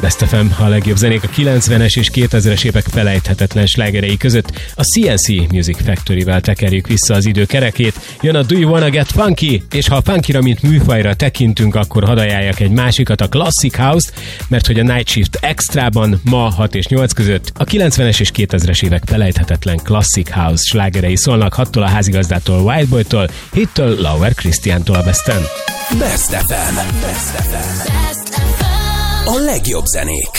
Best FM, a legjobb zenék a 90-es és 2000-es évek felejthetetlen slágerei között. A CNC Music Factory-vel tekerjük vissza az idő kerekét. Jön a Do You Wanna Get Funky? És ha a funkira, mint műfajra tekintünk, akkor hadd ajánljak egy másikat, a Classic House-t, mert hogy a Night Shift Extrában ma 6 és 8 között a 90-es és 2000-es évek felejthetetlen Classic House slágerei szólnak, 6-tól a házigazdától, Wild Boy-tól, Hittől, Lauer Christiántól a Besten. Best FM. A legjobb zenék.